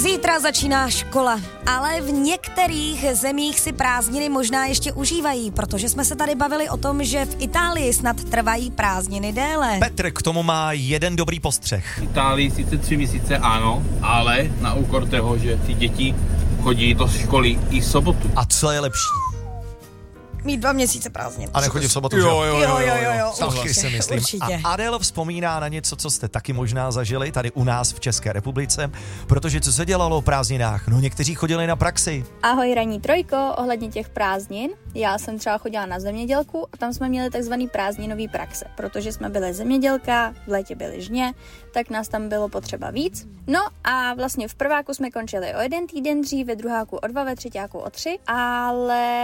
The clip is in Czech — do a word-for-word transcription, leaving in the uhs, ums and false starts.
Zítra začíná škola, ale v některých zemích si prázdniny možná ještě užívají, protože jsme se tady bavili o tom, že v Itálii snad trvají prázdniny déle. Petr k tomu má jeden dobrý postřeh. V Itálii sice tři měsíce ano, ale na úkor toho, že ty děti chodí do školy i v sobotu. A co je lepší? Mít dva měsíce prázdnin. A nechodí v sobotu, jo, jo, jo, jo, jo, jo. Taky Určitě, si myslím. určitě. A Adél vzpomíná na něco, co jste taky možná zažili tady u nás v České republice, protože co se dělalo o prázdninách? No někteří chodili na praxi. Ahoj ranní trojko, ohledně těch prázdnin. Já jsem třeba chodila na zemědělku a tam jsme měli takzvaný prázdninový praxe, protože jsme byli zemědělka, v létě byli žně, tak nás tam bylo potřeba víc. No a vlastně v prváku jsme končili o jeden týden dřív, ve druháku o dva, ve třetíku o tři, ale